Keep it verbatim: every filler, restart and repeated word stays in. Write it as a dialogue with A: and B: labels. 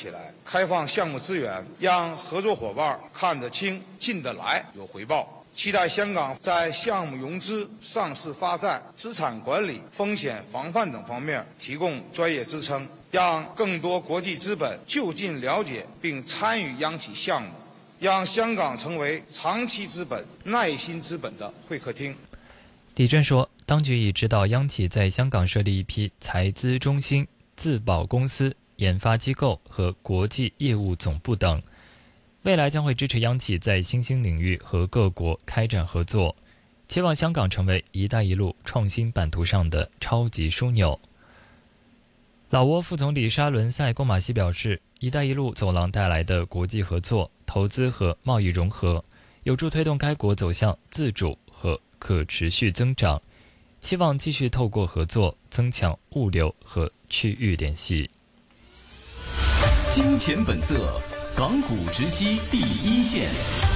A: 起来，开放项目资源，让合作伙伴看得清、进得来、有回报。期待香港在项目融资、上市发债、资产管理、风险防范等方面提供专业支撑，让更多国际资本就近了解并参与央企项目，让香港成为长期资本、耐心资本的会客厅。
B: 李振说，当局已指导央企在香港设立一批财资中心、自保公司、研发机构和国际业务总部等，未来将会支持央企在新兴领域和各国开展合作，期望香港成为“一带一路”创新版图上的超级枢纽。老挝副总理沙伦塞贡马西表示，“一带一路”走廊带来的国际合作、投资和贸易融合，有助推动该国走向自主和可持续增长，期望继续透过合作增强物流和区域联系。
C: 金钱本色，港股直击第一线。